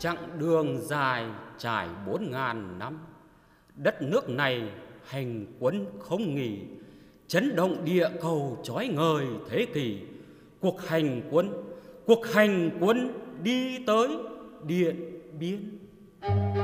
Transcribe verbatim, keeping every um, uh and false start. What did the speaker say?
chặng đường dài trải bốn ngàn năm, đất nước này hành quân không nghỉ, chấn động địa cầu chói ngời thế kỷ. Cuộc hành quân, cuộc hành quân đi tới Điện Biên.